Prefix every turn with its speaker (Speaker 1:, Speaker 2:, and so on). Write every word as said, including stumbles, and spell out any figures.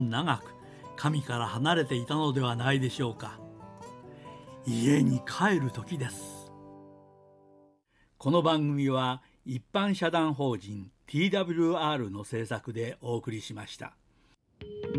Speaker 1: 長く神から離れていたのではないでしょうか。家に帰る時です。この番組は一般社団法人 ティーダブリューアール の制作でお送りしました。